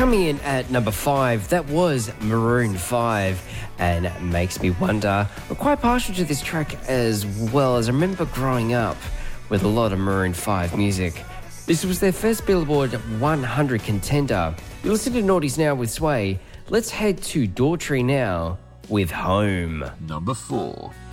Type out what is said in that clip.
Coming in at number 5, that was Maroon 5, and it makes me wonder. I'm quite partial to this track as well, as I remember growing up with a lot of Maroon 5 music. This was their first Billboard 100 contender. You listen to Naughties Now with Sway. Let's head to Daughtry now with Home. Number 4.